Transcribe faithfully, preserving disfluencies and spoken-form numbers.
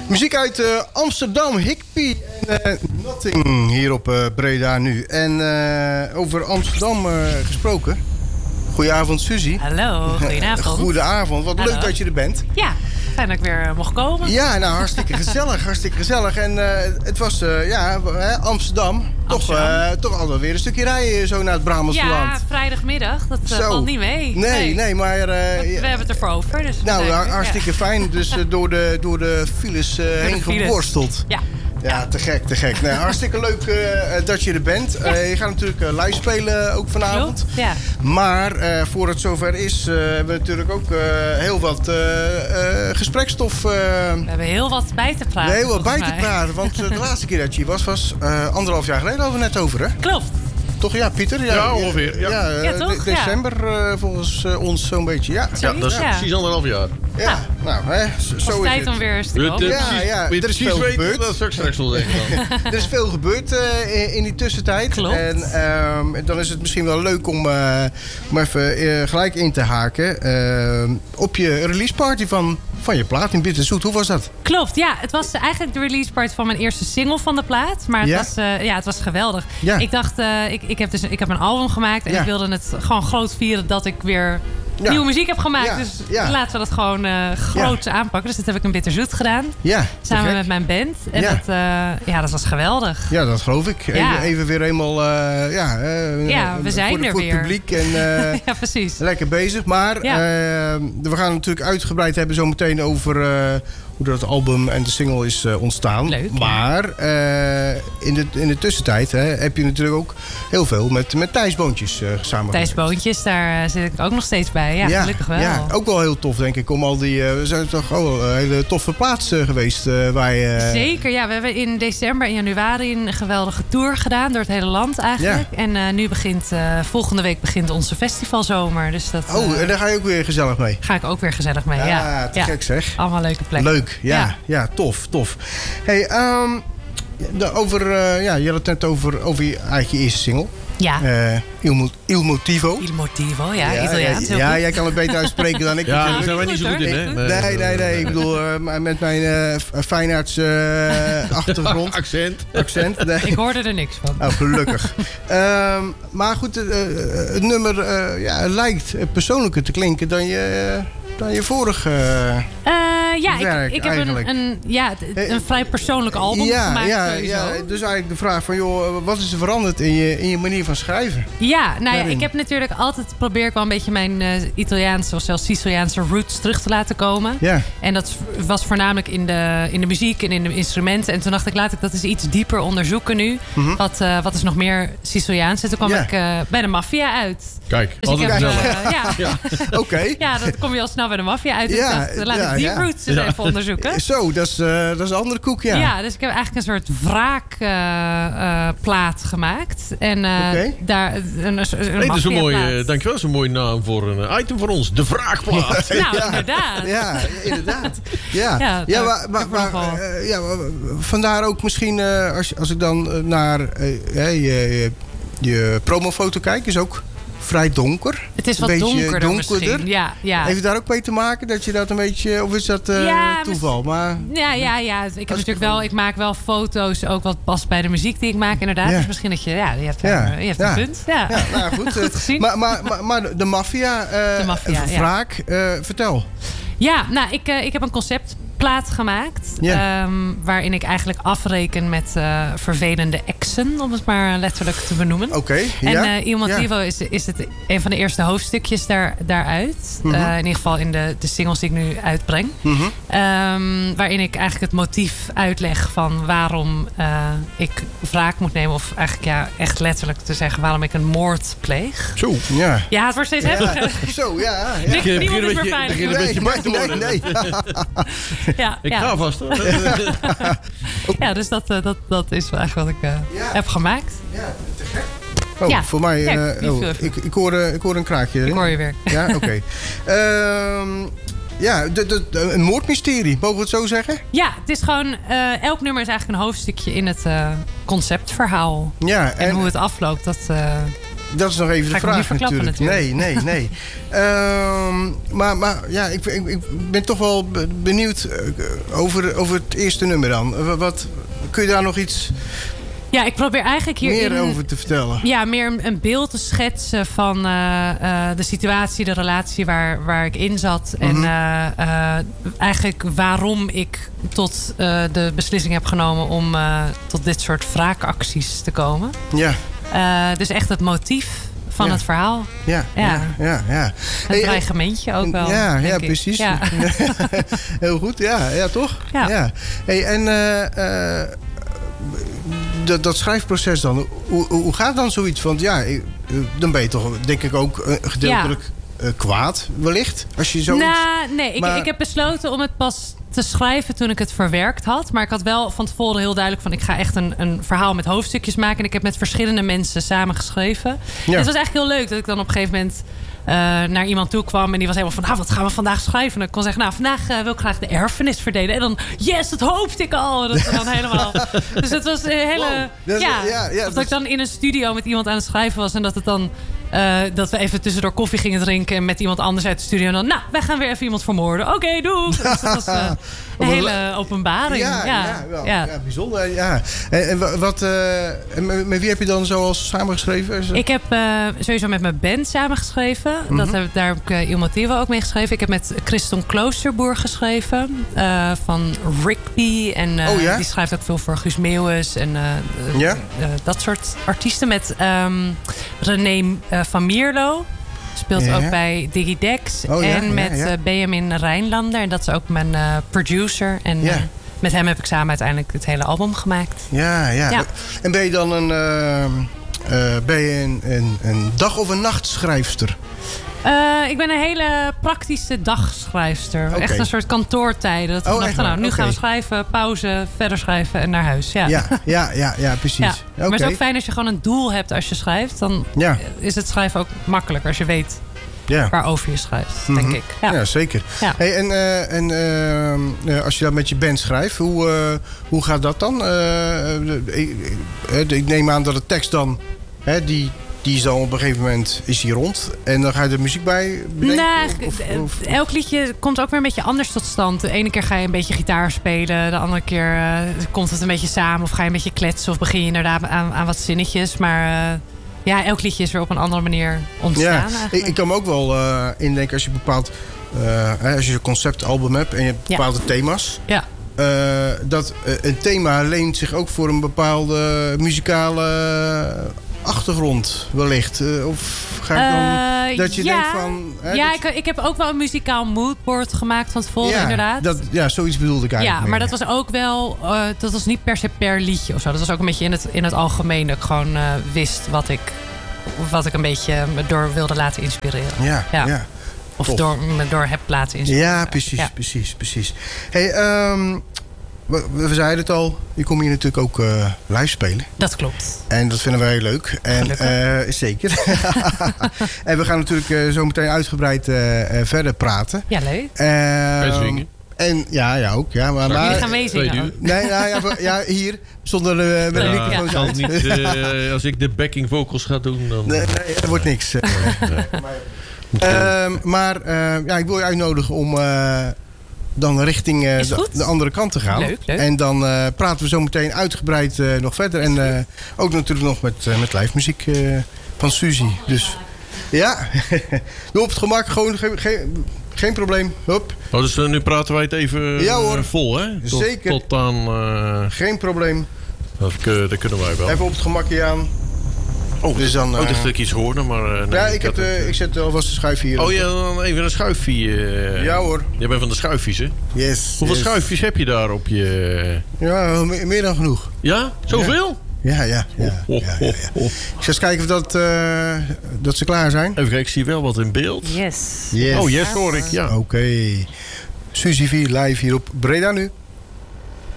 Muziek uit uh, Amsterdam, Higby en uh, Nothing hier op uh, Breda nu. En uh, over Amsterdam uh, gesproken. Goedenavond, Suzy. Hallo, goedenavond. Goedenavond, wat Hallo. Leuk dat je er bent. Ja, fijn dat ik weer uh, mocht komen. Ja, nou hartstikke gezellig, hartstikke gezellig. En uh, het was uh, ja, Amsterdam. Amsterdam. Toch, uh, toch altijd weer een stukje rijden zo naar het Brabantse ja, land. Ja, vrijdagmiddag, dat uh, valt niet mee. Nee, nee, nee maar... Uh, we hebben het ervoor over. Dus nou, nee, hartstikke ja. fijn. Dus uh, door, de, door de files uh, door heen files. geworsteld. Ja. Ja, te gek, te gek. Nee, hartstikke leuk uh, dat je er bent. Ja. Uh, je gaat natuurlijk uh, live spelen ook vanavond. Klopt, ja. Maar uh, voor het zover is, uh, hebben we natuurlijk ook uh, heel wat uh, uh, gesprekstof. Uh, we hebben heel wat bij te praten. Heel wat bij mij. te praten. Want uh, de laatste keer dat je was, was uh, anderhalf jaar geleden. Hadden we net over, hè? Klopt. Toch, ja, Pieter? Ja, ja ongeveer. Ja, ja, uh, ja toch? De- december uh, volgens uh, ons zo'n beetje. Ja, ja dat is ja. precies anderhalf jaar. Ja, ja. nou, hè, zo, zo is tijd het. om weer eens te komen. Ja, ja, ja, er is precies veel weten, gebeurd. Dat zou ik straks wel zeggen dan. Er is veel gebeurd uh, in, in die tussentijd. Klopt. En uh, dan is het misschien wel leuk om, uh, om even uh, gelijk in te haken. Uh, op je releaseparty van, van je plaat in Bitterzoet. Hoe was dat? Klopt, ja. Het was eigenlijk de release party van mijn eerste single van de plaat. Maar het, ja? was, uh, ja, het was geweldig. Ja. Ik dacht, uh, ik, ik, heb dus, ik heb een album gemaakt. En ja. ik wilde het gewoon groot vieren dat ik weer... Ja. nieuwe muziek heb gemaakt. Ja. Dus Ja. laten we dat gewoon uh, groot ja. aanpakken. Dus dat heb ik in Bitterzoet gedaan. Ja, samen met mijn band. En ja. dat, uh, ja, dat was geweldig. Ja, dat geloof ik. Ja. Even, even weer eenmaal uh, ja, uh, ja, we zijn voor, er voor weer. het publiek. En, uh, ja, precies. Lekker bezig. Maar ja. uh, we gaan natuurlijk uitgebreid hebben zo meteen over... Uh, hoe dat album en de single is uh, ontstaan. Leuk, maar uh, in, de, in de tussentijd hè, heb je natuurlijk ook heel veel met, met Thijs Boontjes uh, samengewerkt. Thijs Boontjes, daar uh, zit ik ook nog steeds bij. Ja, ja, gelukkig wel. Ja, ook wel heel tof denk ik. Om al die, uh, we zijn toch oh, een hele toffe plaats uh, geweest. Uh, waar je, uh... Zeker, ja. We hebben in december en januari een geweldige tour gedaan. Door het hele land eigenlijk. Ja. En uh, nu begint, uh, volgende week begint onze festivalzomer. Dus dat, uh, oh, en daar ga je ook weer gezellig mee? Ga ik ook weer gezellig mee, ja. Ja, te ja. gek zeg. Allemaal leuke plekken. Leuk. Ja, ja. ja, tof, tof. Hey, um, de, over, uh, ja, je had het net over, over je eigen eerste single. Ja. Uh, Il, Il Motivo. Il Motivo, ja. ja Italiaans. Ja, ja jij kan het beter uitspreken dan ik. Ja, natuurlijk. daar zijn wij niet zo goed in, hè? Nee, nee, nee. nee. Ik bedoel, uh, met mijn uh, Feyenoords uh, achtergrond. Accent. Accent. Nee. Ik hoorde er niks van. Oh, gelukkig. um, maar goed, uh, het nummer uh, ja, lijkt persoonlijker te klinken dan je... Uh, dan je vorige uh, uh, ja, werk, ik, ik heb een, een, ja, een vrij persoonlijk album ja, gemaakt ja, sowieso. Ja, dus eigenlijk de vraag van, joh, wat is er veranderd in je, in je manier van schrijven? Ja, nou ja, ik heb natuurlijk altijd probeer ik wel een beetje mijn uh, Italiaanse of zelfs Siciliaanse roots terug te laten komen. Ja. En dat was voornamelijk in de, in de muziek en in de instrumenten. En toen dacht ik, laat ik dat eens iets dieper onderzoeken nu. Mm-hmm. Wat, uh, wat is nog meer Siciliaans? En toen kwam ja. ik uh, bij de maffia uit. Kijk, dus altijd gezellig. Uh, ja, ja. Oké. Okay. Ja, dat kom je al snel bij de maffia uit. Dus ja, ik dacht, laat ja, ik die ja. roots eens ja. even onderzoeken. Zo, dat is, uh, dat is een andere koek, ja. Ja, dus ik heb eigenlijk een soort wraakplaat uh, uh, gemaakt. En uh, okay. daar een, een, een hey, dat is een mooie, dankjewel, dat is een mooie naam voor een item voor ons. De wraakplaat. Nou, ja. inderdaad. Ja, inderdaad. Ja, ja, ja, maar, maar, maar, uh, ja maar vandaar ook misschien, uh, als, als ik dan naar uh, je, je, je promofoto kijk, is ook... vrij donker. Het is wat een donkerder, donkerder. misschien. Ja, ja. Heeft het daar ook mee te maken dat je dat een beetje... Of is dat uh, ja, toeval? Maar, ja, ja, ja. Ik, heb natuurlijk wel, ik maak wel foto's ook wat past bij de muziek die ik maak. Inderdaad. Ja. Dus misschien dat je... Ja, je hebt, ja. je hebt ja. een punt. Ja, ja nou goed. goed gezien. Maar, maar, maar, maar de maffia... Uh, de maffia, wraak. Ja. Uh, vertel. Ja, nou, ik, uh, ik heb een concept... plaat gemaakt. Yeah. Um, waarin ik eigenlijk afreken met uh, vervelende exen. Om het maar letterlijk te benoemen. Oké, okay, En ja. uh, Il Motivo ja. is, is het een van de eerste hoofdstukjes daar, daaruit. Mm-hmm. Uh, in ieder geval in de, de singles die ik nu uitbreng. Mm-hmm. Um, waarin ik eigenlijk het motief uitleg van waarom uh, ik wraak moet nemen. Of eigenlijk ja, echt letterlijk te zeggen waarom ik een moord pleeg. Zo, ja. Ja, het wordt steeds ja. heftiger. Zo, ja. ja. Niks, niemand is meer fijn. Begin een beetje bang te worden. Nee, nee. Ja, ik ja. ga vast hoor. Ja, dus dat, dat, dat is eigenlijk wat ik uh, ja. heb gemaakt. Ja, te gek. Oh, ja. voor mij... Ja, uh, oh, ik, ik, hoorde, ik hoorde een kraakje erin. Ik hoor je weer. Ja, oké. Okay. um, ja, de, de, de, een moordmysterie, mogen we het zo zeggen? Ja, het is gewoon... Uh, elk nummer is eigenlijk een hoofdstukje in het uh, conceptverhaal. Ja, en, en hoe het afloopt, dat... Uh, dat is nog even Ga de ik nog vraag niet verklappen natuurlijk. natuurlijk. Nee, nee, nee. um, maar, maar ja, ik, ik, ik ben toch wel benieuwd over, over het eerste nummer dan. Wat, kun je daar nog iets... Ja, ik probeer eigenlijk hierin... meer over te vertellen. Ja, meer een beeld te schetsen van uh, uh, de situatie, de relatie waar, waar ik in zat. Mm-hmm. En uh, uh, eigenlijk waarom ik tot uh, de beslissing heb genomen om uh, tot dit soort wraakacties te komen. Ja. Uh, dus echt het motief van ja. het verhaal. Ja, ja, ja. ja. Een hey, dreigementje ook wel. Ja, ja ik. precies. Ja. Heel goed, ja, ja toch? Ja. ja. Hey, en... Uh, uh, Dat, dat schrijfproces dan, hoe, hoe gaat dan zoiets? Want ja, dan ben je toch denk ik ook gedeeltelijk ja. kwaad wellicht. Als je zoiets... Nou, nee, maar... ik, ik heb besloten om het pas te schrijven toen ik het verwerkt had. Maar ik had wel van tevoren heel duidelijk van... ik ga echt een, een verhaal met hoofdstukjes maken. En ik heb met verschillende mensen samengeschreven. Ja. Het was eigenlijk heel leuk dat ik dan op een gegeven moment... Uh, naar iemand toe kwam en die was helemaal van... nou, wat gaan we vandaag schrijven? En ik kon zeggen, nou, vandaag uh, wil ik graag de erfenis verdelen. En dan, yes, dat hoopte ik al. Dat is dan helemaal... Dus het was een hele... Wow. Ja, ja, ja, of dat ik dan in een studio met iemand aan het schrijven was... en dat het dan... Uh, dat we even tussendoor koffie gingen drinken... en met iemand anders uit de studio. En dan, nou, wij gaan weer even iemand vermoorden. Oké, okay, doei. Dus dat was uh, een hele openbaring. Ja, ja, ja, wel, ja. ja bijzonder. Ja. En, en, wat, uh, en met wie heb je dan zoals samengeschreven? Ik heb uh, sowieso met mijn band samengeschreven. Mm-hmm. Dat heb, daar heb ik uh, Il Motivo ook mee geschreven. Ik heb met Christon Kloosterboer geschreven. Uh, van Rigby. En uh, oh, ja? die schrijft ook veel voor Guus Meeuwis. En uh, ja? uh, dat soort artiesten. Met um, René uh, van Mierlo. Speelt ja, ja. ook bij Digidex. Oh, ja, en ja, met ja. Uh, Benjamin Rijnlander. En dat is ook mijn uh, producer. En ja. uh, met hem heb ik samen uiteindelijk het hele album gemaakt. Ja, ja. ja. En ben je dan een, uh, uh, ben je een, een, een dag- of een nachtschrijfster? Uh, ik ben een hele praktische dagschrijfster. Okay. Echt een soort kantoortijden. Dat oh, we dachten, nou, nu okay. gaan we schrijven, pauze, verder schrijven en naar huis. Ja, ja, ja, ja, ja precies. Ja. Okay. Maar het is ook fijn als je gewoon een doel hebt als je schrijft. Dan ja. is het schrijven ook makkelijker als je weet ja. waarover je schrijft, mm-hmm. denk ik. Ja, ja zeker. Ja. Hey, en uh, en uh, als je dat met je band schrijft, hoe, uh, hoe gaat dat dan? Uh, ik, ik neem aan dat de tekst dan... Hè, die Die is dan op een gegeven moment is die rond. En dan ga je er muziek bij bedenken? Nou, of, of, of? Elk liedje komt ook weer een beetje anders tot stand. De ene keer ga je een beetje gitaar spelen. De andere keer uh, komt het een beetje samen. Of ga je een beetje kletsen. Of begin je inderdaad aan, aan wat zinnetjes. Maar uh, ja, elk liedje is weer op een andere manier ontstaan. Ja, ik, ik kan me ook wel uh, indenken als je bepaald... Uh, als je een conceptalbum hebt en je hebt bepaalde ja. thema's. Ja. Uh, dat uh, een thema leent zich ook voor een bepaalde muzikale... achtergrond wellicht? Of ga ik dan uh, dat je ja, denkt van... Hè, ja, dat... ik, ik heb ook wel een muzikaal moodboard gemaakt van tevoren, ja, inderdaad. Dat, ja, zoiets bedoelde ik eigenlijk. Ja, maar dat was ook wel... Uh, dat was niet per se per liedje of zo. Dat was ook een beetje in het, in het algemeen. Dat ik gewoon uh, wist wat ik, wat ik een beetje me door wilde laten inspireren. Ja, ja. ja. Of door, me door heb laten inspireren. Ja, precies, ja. precies, precies. Hey, um, we, we zeiden het al, je komt hier natuurlijk ook uh, live spelen. Dat klopt. En dat vinden wij heel leuk. En, uh, zeker. En we gaan natuurlijk uh, zo meteen uitgebreid uh, uh, verder praten. Ja, leuk. Uh, en ja, ja, ook. Ja, maar, maar, jullie gaan meezingen. Nee, nou, ja, ja, hier, zonder uh, met ja, de microfoon. Zal niet, uh, als ik de backing vocals ga doen, dan... Nee, nee er wordt niks. Uh, nee. Uh, maar uh, ja, ik wil je uitnodigen om... Uh, dan richting uh, de, de andere kant te gaan. Leuk, leuk. En dan uh, praten we zo meteen uitgebreid uh, nog verder. En uh, ook natuurlijk nog met, uh, met live muziek uh, van Suzy. Dus ja, doe op het gemak. Gewoon geen, geen, geen probleem. Hop. Oh, dus uh, nu praten wij het even ja, hoor. vol, hè? Tot, zeker. Tot aan... Uh, geen probleem. Dat, uh, dat kunnen wij wel. Even op het gemakje aan. Oh, dus dan, uh, oh, dat ik iets hoorde, maar... Uh, nee, ja, ik, heb de, het, uh, ik zet alvast de schuif hier. Oh ja, dan even een schuifje. Uh, ja hoor. Jij bent van de schuifjes, hè? Yes. Hoeveel yes. schuifjes heb je daar op je... Ja, me, meer dan genoeg. Ja? Zoveel? Ja, ja. ja, ja, oh, oh, ja, ja, ja. Oh, oh. Ik ga eens kijken of dat, uh, dat ze klaar zijn. Even kijken, ik zie wel wat in beeld. Yes. yes. Oh, yes hoor ik, ja. Oké. Okay. Suzy vier live hier op Breda Nu.